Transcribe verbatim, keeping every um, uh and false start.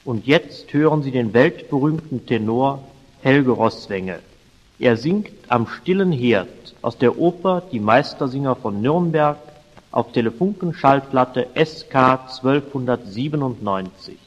Und jetzt hören Sie den weltberühmten Tenor Helge Roßwengel. Er singt Am stillen Herd aus der Oper Die Meistersinger von Nürnberg auf Telefunken-Schallplatte S K zwölfhundertsiebenundneunzig.